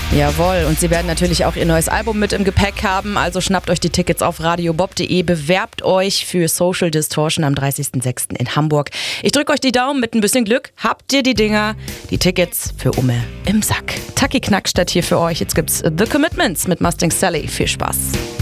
Jawohl, und sie werden natürlich auch ihr neues Album mit im Gepäck haben, also schnappt euch die Tickets auf radiobob.de, bewerbt euch für Social Distortion am 30.06. in Hamburg. Ich drücke euch die Daumen, mit ein bisschen Glück habt ihr die Dinger, die Tickets für Umme im Sack. Taki Knackstadt hier für euch, jetzt gibt's The Commitments mit Mustang Sally, viel Spaß.